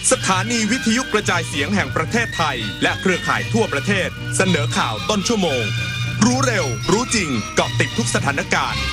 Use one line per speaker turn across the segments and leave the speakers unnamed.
สถานีวิทยุกระจายเสียงแห่งประเทศไทยและเครือข่ายทั่วประเทศเสนอข่าวต้นชั่วโมงรู้เร็วรู้จริงเกาะติดทุกสถานการณ์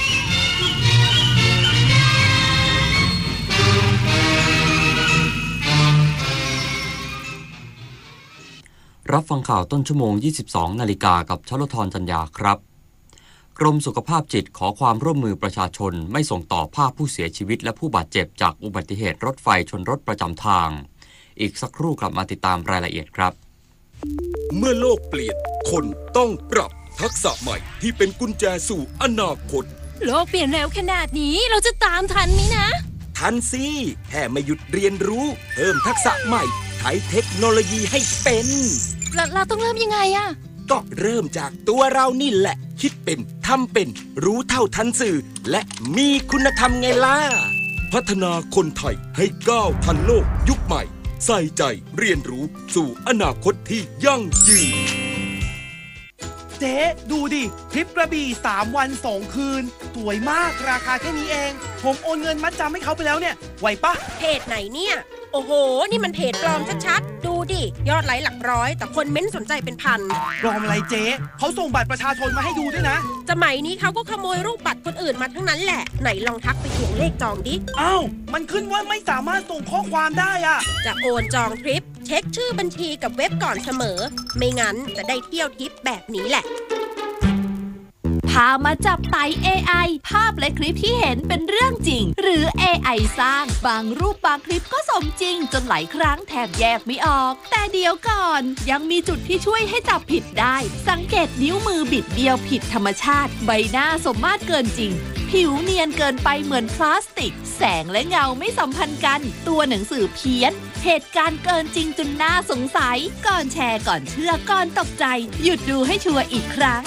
รับฟังข่าวต้นชั่วโมง 22 นาฬิกากับชลธร จัญญาครับกรมสุขภาพจิตขอความร่วมมือประชาชนไม่ส่งต่อภาพผู้เสียชีวิตและผู้บาดเจ็บจากอุบัติเหตุรถไฟชนรถประจำทางอีกสักครู่กลับมาติดตามรายละเอียดครับ
เมื่อโลกเปลี่ยนคนต้องปรับทักษะใหม่ที่เป็นกุญแจสู่อนาคต
โลกเปลี่ยนเร็วขนาดนี้เราจะตามทันไหมนะ
ทันสิแค่ไม่หยุดเรียนรู้เพิ่มทักษะใหม่ใช้เทคโนโลยีให้เป็น
เราต้องเริ่มยังไงอะ
ก็เริ่มจากตัวเรานี่แหละคิดเป็นทำเป็นรู้เท่าทันสื่อและมีคุณธรรมไงล่ะพัฒนาคนไทยให้ก้าวทันโลกยุคใหม่ใส่ใจเรียนรู้สู่อนาคตที่ยั่งยืน
เจ๊ดูดิทริปกระบี่3 วัน 2 คืนสวยมากราคาแค่นี้เองผมโอนเงินมัดจำให้เขาไปแล้วเนี่ยไหวปะ
เพจไหนเนี่ยโอ้โหนี่มันเพจปลอมชัดๆดูดิยอดไลค์หลักร้อยแต่คนเม้นสนใจเป็นพัน
ปลอมอะไรเจ๊เขาส่งบัตรประชาชนมาให้ดูด้วยนะ
สมัยนี้เขาก็ขโมยรูปบัตรคนอื่นมาทั้งนั้นแหละไหนลองทักไปทวงเลขจองดิ
อ้าวมันขึ้นว่าไม่สามารถส่งข้อความได้อะ
จะโอนจองทริปเช็คชื่อบัญชีกับเว็บก่อนเสมอไม่งั้นจะได้เที่ยวทิปแบบนี้แหละ
พามาจับไต่ AI ภาพและคลิปที่เห็นเป็นเรื่องจริงหรือ AI สร้างบางรูปบางคลิปก็สมจริงจนหลายครั้งแทบแยกไม่ออกแต่เดี๋ยวก่อนยังมีจุดที่ช่วยให้จับผิดได้สังเกตนิ้วมือบิดเบี้ยวผิดธรรมชาติใบหน้าสมมาตรเกินจริงผิวเนียนเกินไปเหมือนพลาสติกแสงและเงาไม่สัมพันธ์กันตัวหนังสือเพี้ยนเหตุการณ์เกินจริงจนน่าสงสัยก่อนแชร์ก่อนเชื่อก่อนตกใจหยุดดูให้ชัวร์อีกครั้ง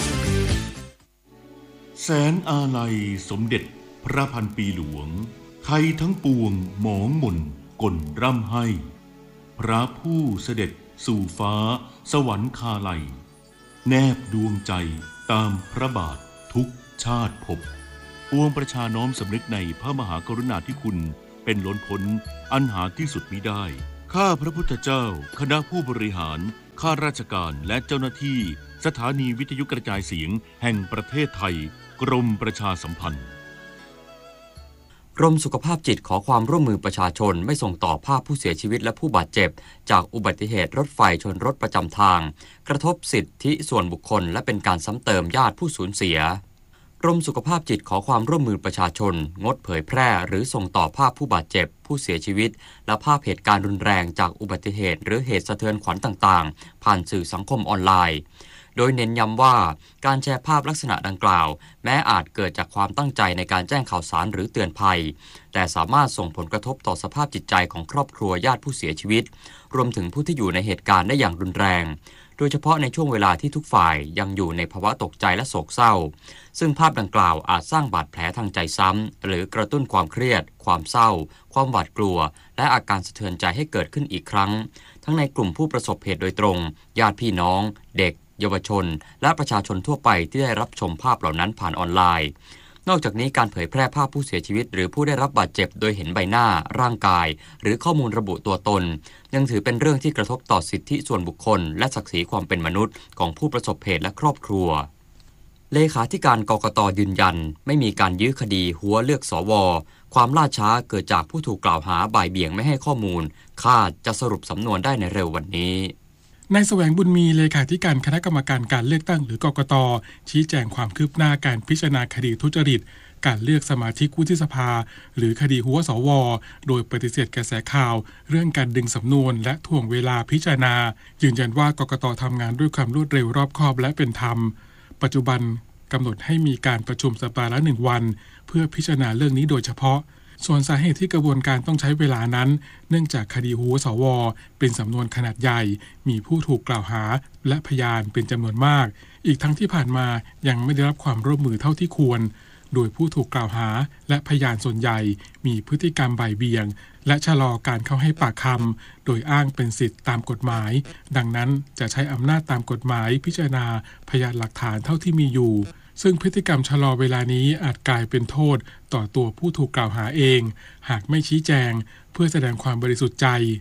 แสนอาลัยสมเด็จพระพันปีหลวงไทยทั้งปวงหมองหม่นก่นร่ำให้พระผู้เสด็จสู่ฟ้าสวรรคาลัยแนบดวงใจตามพระบาททุกชาติภพปวงประชาน้อมสำนึกในพระมหากรุณาธิคุณเป็นล้นพ้นอันหาที่สุดมิได้ข้าพระพุทธเจ้าคณะผู้บริหารข้าราชการและเจ้าหน้าที่สถานีวิทยุกระจายเสียงแห่งประเทศไทยกรมประชาสัมพันธ์
กรมสุขภาพจิตขอความร่วมมือประชาชนไม่ส่งต่อภาพผู้เสียชีวิตและผู้บาดเจ็บจากอุบัติเหตุรถไฟชนรถประจำทางกระทบสิทธิส่วนบุคคลและเป็นการซ้ำเติมญาติผู้สูญเสียกรมสุขภาพจิตขอความร่วมมือประชาชนงดเผยแพร่หรือส่งต่อภาพผู้บาดเจ็บผู้เสียชีวิตและภาพเหตุการณ์รุนแรงจากอุบัติเหตุหรือเหตุสะเทือนขวัญต่างๆผ่านสื่อสังคมออนไลน์โดยเน้นย้ำว่าการแชร์ภาพลักษณะดังกล่าวแม้อาจเกิดจากความตั้งใจในการแจ้งข่าวสารหรือเตือนภัยแต่สามารถส่งผลกระทบต่อสภาพจิตใจของครอบครัวญาติผู้เสียชีวิตรวมถึงผู้ที่อยู่ในเหตุการณ์ได้อย่างรุนแรงโดยเฉพาะในช่วงเวลาที่ทุกฝ่ายยังอยู่ในภาวะตกใจและโศกเศร้าซึ่งภาพดังกล่าวอาจสร้างบาดแผลทางใจซ้ำหรือกระตุ้นความเครียดความเศร้าความหวาดกลัวและอาการสะเทือนใจให้เกิดขึ้นอีกครั้งทั้งในกลุ่มผู้ประสบเหตุโดยตรงญาติพี่น้องเด็กเยาวชนและประชาชนทั่วไปที่ได้รับชมภาพเหล่านั้นผ่านออนไลน์นอกจากนี้การเผยแพร่ภาพผู้เสียชีวิตหรือผู้ได้รับบาดเจ็บโดยเห็นใบหน้าร่างกายหรือข้อมูลระบุตัวตนยังถือเป็นเรื่องที่กระทบต่อสิทธิส่วนบุคคลและศักดิ์ศรีความเป็นมนุษย์ของผู้ประสบเหตุและครอบครัวเลขาธิการกกต.ยืนยันไม่มีการยื้อคดีหัวเลือกสว.ความล่าช้าเกิดจากผู้ถูกกล่าวหาบ่ายเบี่ยงไม่ให้ข้อมูลคาดจะสรุปสำนวนได้ในเร็ววันนี้
นายแสวงบุญมีเลขาธิการคณะกรรมการการเลือกตั้งหรือกกต.ชี้แจงความคืบหน้าการพิจารณาคดีทุจริตการเลือกสมาชิกวุฒิสภาหรือคดีหัวสว.โดยปฏิเสธกระแสข่าวเรื่องการดึงสำนวนและถ่วงเวลาพิจารณายืนยันว่ากกต.ทำงานด้วยความรวดเร็วรอบคอบและเป็นธรรมปัจจุบันกำหนดให้มีการประชุมสัปดาห์ละ1 วันเพื่อพิจารณาเรื่องนี้โดยเฉพาะส่วนสาเหตุที่กระบวนการต้องใช้เวลานั้นเนื่องจากคดีหัวสว.เป็นสำนวนขนาดใหญ่มีผู้ถูกกล่าวหาและพยานเป็นจำนวนมากอีกทั้งที่ผ่านมายังไม่ได้รับความร่วมมือเท่าที่ควรโดยผู้ถูกกล่าวหาและพยานส่วนใหญ่มีพฤติกรรมบ่ายเบี่ยงและชะลอการเข้าให้ปากคำโดยอ้างเป็นสิทธิตามกฎหมายดังนั้นจะใช้อำนาจตามกฎหมายพิจารณาพยานหลักฐานเท่าที่มีอยู่ซึ่งพฤติกรรมชะลอเวลานี้อาจกลายเป็นโทษต่อตัวผู้ถูกกล่าวหาเองหากไม่ชี้แจงเพื่อแสดงความบริสุทธิ์ใจ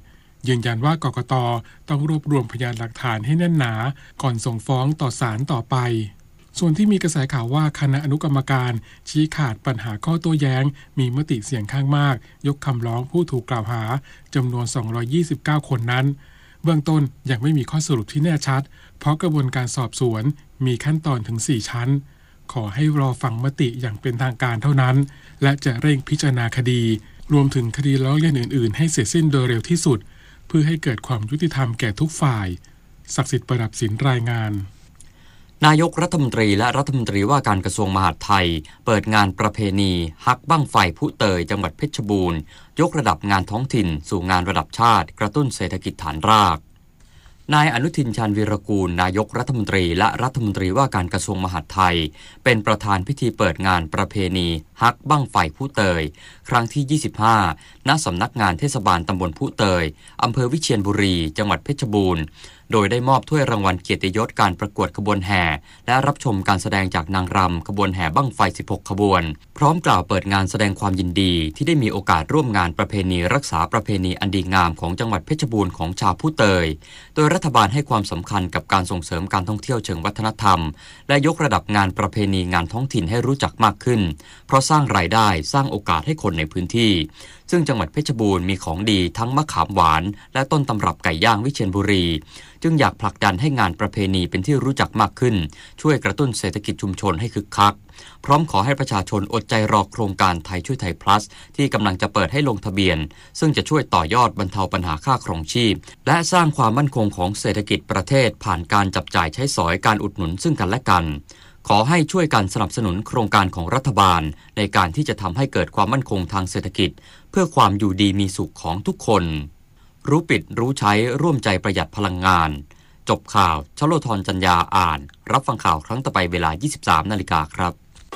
ยืนยันว่ากกต.ต้องรวบรวมพยานหลักฐานให้แน่นหนาก่อนส่งฟ้องต่อศาลต่อไปส่วนที่มีกระแสข่าวว่าคณะอนุกรรมการชี้ขาดปัญหาข้อโต้แย้งมีมติเสียงข้างมากยกคำร้องผู้ถูกกล่าวหาจำนวน229คนนั้นเบื้องต้นยังไม่มีข้อสรุปที่แน่ชัดเพราะกระบวนการสอบสวนมีขั้นตอนถึง4ชั้นขอให้รอฟังมติอย่างเป็นทางการเท่านั้นและจะเร่งพิจารณาคดีรวมถึงคดีร้องเรียนอื่นๆให้เสร็จสิ้นโดยเร็วที่สุดเพื่อให้เกิดความยุติธรรมแก่ทุกฝ่ายศักดิ์สิทธิ์ประดับศิลป์รายงาน
นายกรัฐมนตรีและรัฐมนตรีว่าการกระทรวงมหาดไทยเปิดงานประเพณีฮักบั้งไฟผู้เตยจังหวัดเพชรบูรณ์ยกระดับงานท้องถิ่นสู่งานระดับชาติกระตุ้นเศรษฐกิจฐานรากนายอนุทินชาญวีรกูลนายกรัฐมนตรีและรัฐมนตรีว่าการกระทรวงมหาดไทยเป็นประธานพิธีเปิดงานประเพณีฮักบั้งไฟผู้เตยครั้งที่25ณสำนักงานเทศบาลตำบลผู้เตยอำเภอวิเชียรบุรีจังหวัดเพชรบูรณ์โดยได้มอบถ้วยรางวัลเกียรติยศการประกวดขบวนแห่และรับชมการแสดงจากนางรำขบวนแห่บั้งไฟ16ขบวนพร้อมกล่าวเปิดงานแสดงความยินดีที่ได้มีโอกาสร่วมงานประเพณีรักษาประเพณีอันดีงามของจังหวัดเพชรบูรณ์ของชาวผู้เตยโดยรัฐบาลให้ความสำคัญกับการส่งเสริมการท่องเที่ยวเชิงวัฒนธรรมและยกระดับงานประเพณีงานท้องถิ่นให้รู้จักมากขึ้นเพราะสร้างรายได้สร้างโอกาสให้คนในพื้นที่ซึ่งจังหวัดเพชรบูรณ์มีของดีทั้งมะขามหวานและต้นตำรับไก่ย่างวิเชียรบุรีจึงอยากผลักดันให้งานประเพณีเป็นที่รู้จักมากขึ้นช่วยกระตุ้นเศรษฐกิจชุมชนให้คึกคักพร้อมขอให้ประชาชนอดใจรอโครงการไทยช่วยไทย plus ที่กำลังจะเปิดให้ลงทะเบียนซึ่งจะช่วยต่อยอดบรรเทาปัญหาค่าครองชีพและสร้างความมั่นคงของเศรษฐกิจประเทศผ่านการจับจ่ายใช้สอยการอุดหนุนซึ่งกันและกันขอให้ช่วยกันสนับสนุนโครงการของรัฐบาลในการที่จะทำให้เกิดความมั่นคงทางเศรษฐกิจเพื่อความอยู่ดีมีสุขของทุกคนรู้ปิดรู้ใช้ร่วมใจประหยัดพลังงานจบข่าวชโลธรจัญญาอ่านรับฟังข่าวครั้งต่อไปเวลา 23 นาฬิกาครับ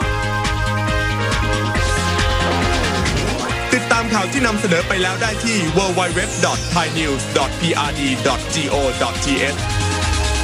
ติดตามข่าวที่นำเสนอไปแล้วได้ที่ www.thainews.prd.go.th